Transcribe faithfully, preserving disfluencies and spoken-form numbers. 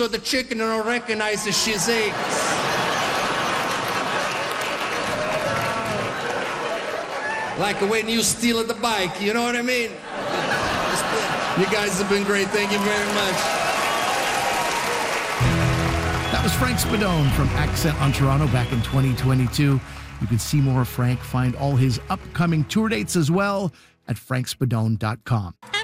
so the chicken don't recognize the she's eggs. Like when you steal the bike, you know what I mean? You guys have been great. Thank you very much. That was Frank Spadone from Accent on Toronto back in twenty twenty-two. You can see more of Frank, find all his upcoming tour dates as well at frank spadone dot com.